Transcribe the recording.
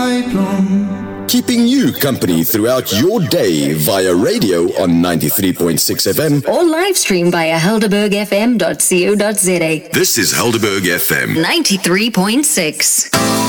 Keeping you company throughout your day via radio on 93.6 FM or live stream via helderbergfm.co.za. This is Helderberg FM 93.6.